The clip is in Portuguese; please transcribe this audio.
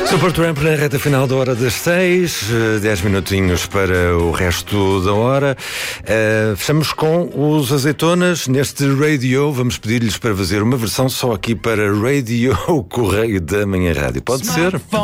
Supertramp na reta final da hora das 6, 10 minutinhos para o resto da hora. Fechamos com os Azeitonas neste Radio. Vamos pedir-lhes para fazer uma versão só aqui para Radio Correio da Manhã Rádio. Pode ser?